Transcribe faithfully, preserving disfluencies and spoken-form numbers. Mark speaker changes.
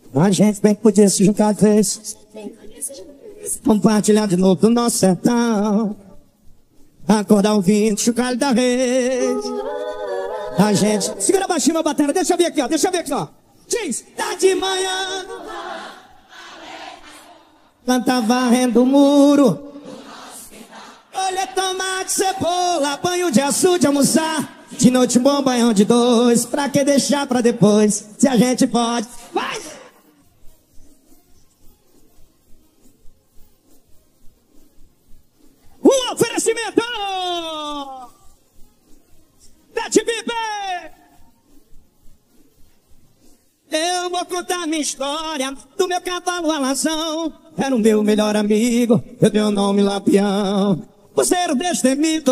Speaker 1: A gente bem que podia se juntar de vez, compartilhar de novo do nosso sertão, acordar ouvindo chocalho da rede. A gente... Segura baixinho meu batera, deixa eu ver aqui, ó, deixa eu ver aqui, ó. Diz, tá de manhã, planta varrendo o muro, olha tomate, cebola, banho de açude, almoçar. De noite um bom banhão de dois, pra que deixar pra depois, se a gente pode. Vai! Um oferecimento da T V B. Eu vou contar minha história do meu cavalo alazão. Era o meu melhor amigo, eu dei o nome Lampião. Por ser o destemido